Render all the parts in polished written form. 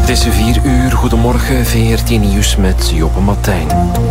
Het is 4 uur. Goedemorgen, VRT Nieuws met Joppe Martijn.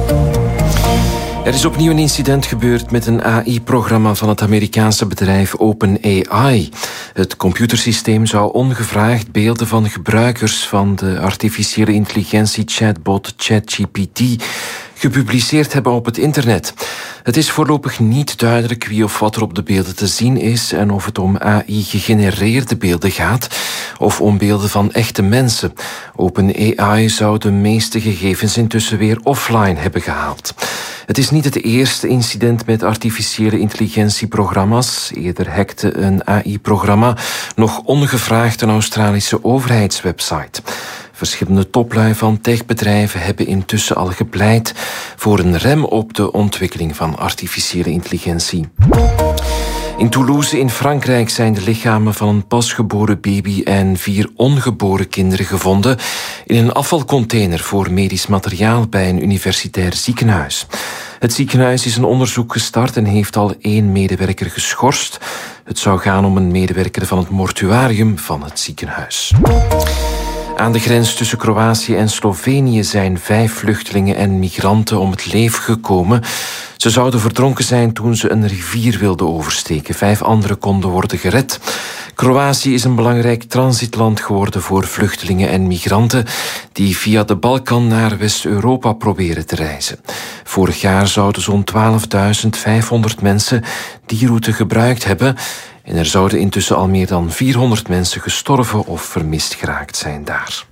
Er is opnieuw een incident gebeurd met een AI-programma van het Amerikaanse bedrijf OpenAI. Het computersysteem zou ongevraagd beelden van gebruikers van de artificiële intelligentie-chatbot ChatGPT gepubliceerd hebben op het internet. Het is voorlopig niet duidelijk wie of wat er op de beelden te zien is en of het om AI-gegenereerde beelden gaat of om beelden van echte mensen. OpenAI zou de meeste gegevens intussen weer offline hebben gehaald. Het is niet het eerste incident met artificiële intelligentieprogramma's. Eerder hackte een AI-programma nog ongevraagd een Australische overheidswebsite. Verschillende toplui van techbedrijven hebben intussen al gepleit voor een rem op de ontwikkeling van artificiële intelligentie. In Toulouse in Frankrijk zijn de lichamen van een pasgeboren baby en 4 ongeboren kinderen gevonden in een afvalcontainer voor medisch materiaal bij een universitair ziekenhuis. Het ziekenhuis is een onderzoek gestart en heeft al 1 medewerker geschorst. Het zou gaan om een medewerker van het mortuarium van het ziekenhuis. Aan de grens tussen Kroatië en Slovenië zijn 5 vluchtelingen en migranten om het leven gekomen. Ze zouden verdronken zijn toen ze een rivier wilden oversteken. 5 anderen konden worden gered. Kroatië is een belangrijk transitland geworden voor vluchtelingen en migranten die via de Balkan naar West-Europa proberen te reizen. Vorig jaar zouden zo'n 12.500 mensen die route gebruikt hebben. En er zouden intussen al meer dan 400 mensen gestorven of vermist geraakt zijn daar.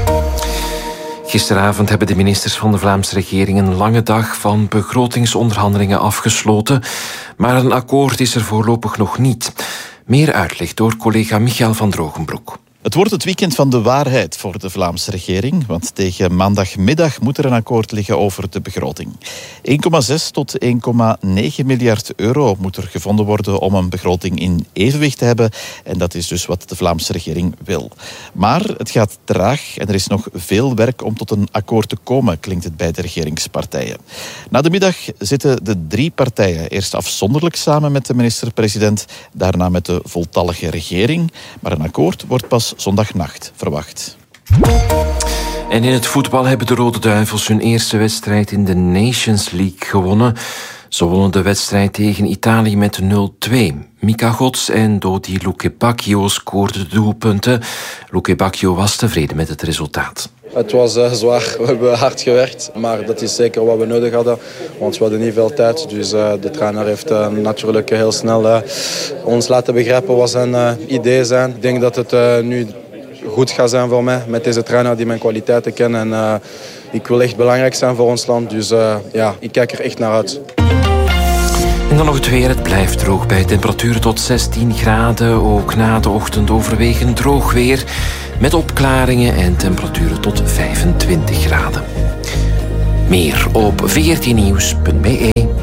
Gisteravond hebben de ministers van de Vlaamse regering een lange dag van begrotingsonderhandelingen afgesloten, maar een akkoord is er voorlopig nog niet. Meer uitleg door collega Michael van Drogenbroek. Het wordt het weekend van de waarheid voor de Vlaamse regering, want tegen maandagmiddag moet er een akkoord liggen over de begroting. 1,6 tot 1,9 miljard euro moet er gevonden worden om een begroting in evenwicht te hebben. En dat is dus wat de Vlaamse regering wil. Maar het gaat traag en er is nog veel werk om tot een akkoord te komen, klinkt het bij de regeringspartijen. Na de middag zitten de 3 partijen eerst afzonderlijk samen met de minister-president, daarna met de voltallige regering. Maar een akkoord wordt pas zondagnacht verwacht. En in het voetbal hebben de Rode Duivels hun eerste wedstrijd in de Nations League gewonnen. Ze wonnen de wedstrijd tegen Italië met 0-2. Mika Gods en Dodi Lukebakio scoorden de doelpunten. Lukebakio was tevreden met het resultaat. Het was zwaar, we hebben hard gewerkt, maar dat is zeker wat we nodig hadden, want we hadden niet veel tijd. Dus de trainer heeft natuurlijk heel snel ons laten begrijpen wat zijn ideeën zijn. Ik denk dat het nu goed gaat zijn voor mij met deze trainer die mijn kwaliteiten kent. En ik wil echt belangrijk zijn voor ons land, dus ik kijk er echt naar uit. En dan nog het weer. Het blijft droog bij temperaturen tot 16 graden. Ook na de ochtend overwegend droog weer. Met opklaringen en temperaturen tot 25 graden. Meer op vrtnieuws.be.